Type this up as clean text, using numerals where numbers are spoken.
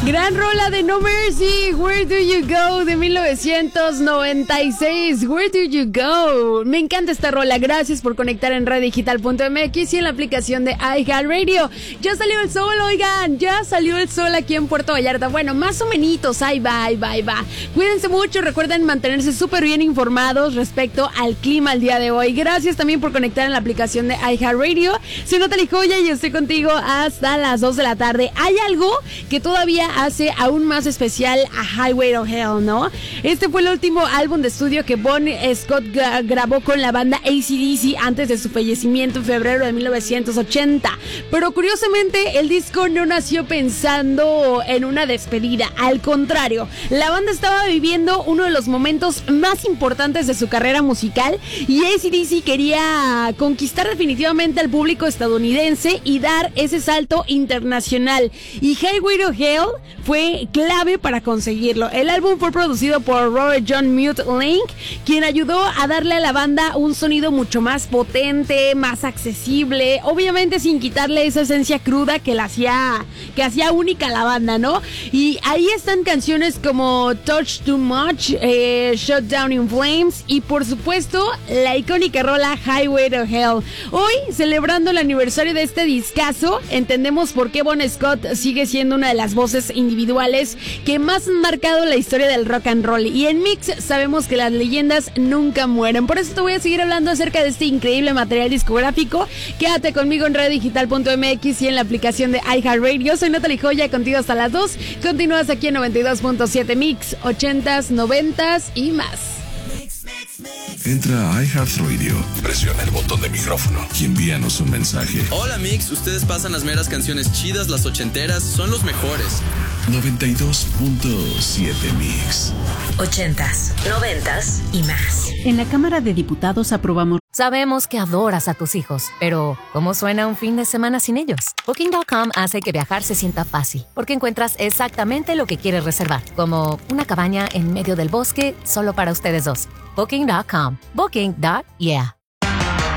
Gran rola de No Mercy, Where Do You Go, de 1996. Where Do You Go. Me encanta esta rola. Gracias por conectar en radiodigital.mx y en la aplicación de iHeartRadio. Ya salió el sol, oigan. Ya salió el sol aquí en Puerto Vallarta. Bueno, más o menos. Ahí va. Cuídense mucho. Recuerden mantenerse súper bien informados respecto al clima el día de hoy. Gracias también por conectar en la aplicación de iHeartRadio. Soy Natalie Joya y estoy contigo hasta las 2 de la tarde. Hay algo que todavía hace aún más especial a Highway to Hell, ¿no? Este fue el último álbum de estudio que Bon Scott grabó con la banda AC/DC antes de su fallecimiento en febrero de 1980. Pero curiosamente, el disco no nació pensando en una despedida. Al contrario, la banda estaba viviendo uno de los momentos más importantes de su carrera musical y AC/DC quería conquistar definitivamente al público estadounidense y dar ese salto internacional. Y Highway to Hell fue clave para conseguirlo. El álbum fue producido por Robert John Mute Link, quien ayudó a darle a la banda un sonido mucho más potente, más accesible, obviamente sin quitarle esa esencia cruda que hacía única a la banda, ¿no? Y ahí están canciones como Touch Too Much, Shut Down in Flames y por supuesto la icónica rola Highway to Hell. Hoy, celebrando el aniversario de este discazo, entendemos por qué Bon Scott sigue siendo una de las voces individuales que más han marcado la historia del rock and roll. Y en Mix sabemos que las leyendas nunca mueren. Por eso te voy a seguir hablando acerca de este increíble material discográfico. Quédate conmigo en radiodigital.mx y en la aplicación de iHeartRadio. Soy Natalie Joya, contigo hasta las 2. Continúas aquí en 92.7 Mix, 80s, 90s y más. Entra a iHeartRadio, presiona el botón de micrófono y envíanos un mensaje. Hola Mix, ustedes pasan las meras canciones chidas, las ochenteras, son los mejores. 92.7 Mix. 80s, 90s y más. En la Cámara de Diputados aprobamos. Sabemos que adoras a tus hijos, pero ¿cómo suena un fin de semana sin ellos? Booking.com hace que viajar se sienta fácil, porque encuentras exactamente lo que quieres reservar, como una cabaña en medio del bosque solo para ustedes dos. Booking.com. Booking.yeah.